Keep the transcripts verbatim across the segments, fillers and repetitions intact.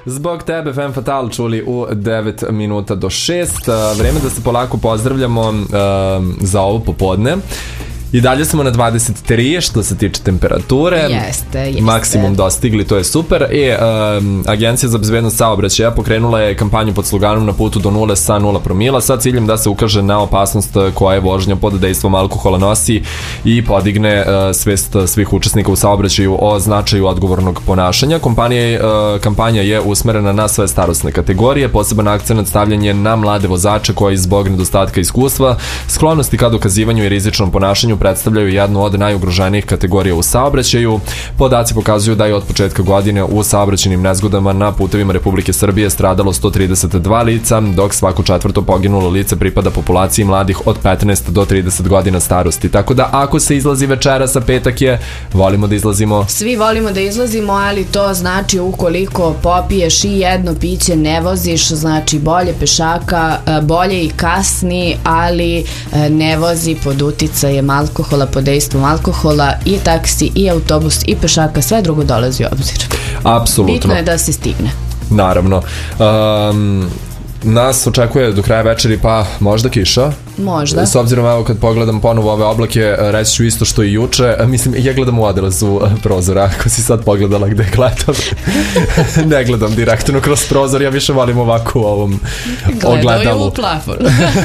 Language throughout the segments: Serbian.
Zbog tebe Femme Fatale čuli u devet minuta do šest. Vreme da se polako pozdravljamo uh, za ovo popodne. I dalje smo na dvadeset tri što se tiče temperature. Jeste, jeste. Maksimum dostigli, to je super. I um, Agencija za bezbednost saobraćaja pokrenula je kampanju pod sloganom Na putu do nule sa nula promila sa ciljem da se ukaže na opasnost koja je vožnja pod dejstvom alkohola nosi i podigne uh, svest svih učesnika u saobraćaju o značaju odgovornog ponašanja. Kompanija, uh, kampanja je usmerena na sve starosne kategorije, poseban akcenat stavljen je na mlade vozače koji zbog nedostatka iskustva, sklonosti ka dokazivanju i rizičnom ponašanju predstavljaju jednu od najugroženijih kategorija u saobraćaju. Podaci pokazuju da je od početka godine u saobraćajnim nezgodama na putevima Republike Srbije stradalo sto trideset dva lica, dok svako četvrto poginulo lice pripada populaciji mladih od petnaest do trideset godina starosti. Tako da ako se izlazi večeras, a petak je, volimo da izlazimo. Svi volimo da izlazimo, ali to znači ukoliko popiješ i jedno piće, ne voziš, znači bolje pešaka, bolje i kasni, ali ne vozi pod uticajem alkohola, pod dejstvom alkohola, i taksi, i autobus, i pešaka, sve drugo dolazi u obzir. Apsolutno. Bitno je da se stigne. Naravno. Um, nas očekuje do kraja večeri pa možda kiša. Možda. S obzirom, evo, kad pogledam ponovo ove oblake, reći ću isto što i juče. Mislim, ja gledam u odlazu prozora. Ako si sad pogledala gde gledam, ne gledam direktno kroz prozor. Ja više volim ovako u ovom Gledao ogledalu. Gledao je u plafon.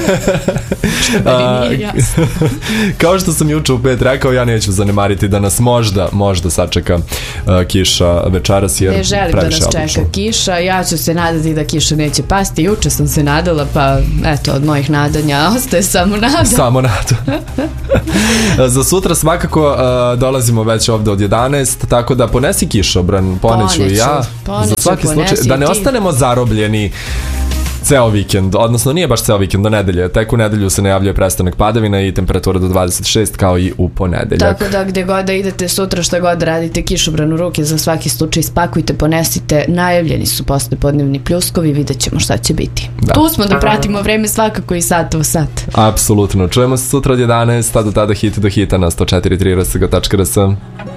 Što meni nije jasno. Kao što sam juče u pet rekao, ja neću zanemariti da nas možda, možda sačeka uh, kiša večeras, jer ne želim da nas čeka oblično. Kiša. Ja ću se nadati da kiša neće pasti. Juče sam se nadala, pa eto, od mojih nadanja ostaje samo nada. Samo nada. Za sutra svakako uh, dolazimo već ovde od jedanaest, tako da ponesi kišobran, poneću i ja. Poneću, za svaki slučaj, da ne ti. ostanemo zarobljeni ceo vikend, odnosno nije baš ceo vikend, do nedelje. Tek u nedelju se najavljuje prestanak padavina i temperatura do dvadeset šest kao i u ponedeljak. Tako da gde god da idete sutra, šta god radite, kišobran u ruke, za svaki slučaj spakujte, ponesite. Najavljeni su posle podnevni pljuskovi, vidjet ćemo šta će biti. Da. Tu smo da pratimo vreme svakako i sat u sat. Apsolutno. Čujemo se sutra od jedanaest, a do tada hit do hita na sto četiri tri r s g tačka r s.